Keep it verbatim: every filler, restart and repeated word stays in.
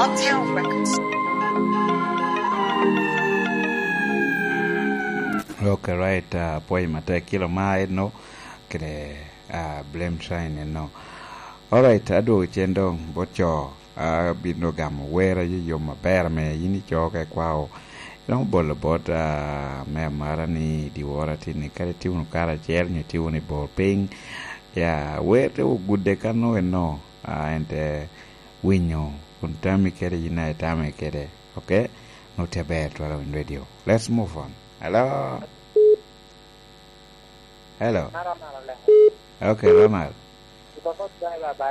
Uptown Records. Okay, right. Uh, poi mata kilo mai no kre uh, blame shine no. All right, adu chendo bocho uh, bino gam wera yo maber me yini choke kwao. Don't bol about uh, me mara ni diwara tini kare tiunu kara cher ni tiunu bol ping. Yeah, where to good de kano no uh, and uh, winyo kuntami kere yina etame kere. Okay, no te beto in radio. Let's move on. Hello. Hello. Okay, Ronald.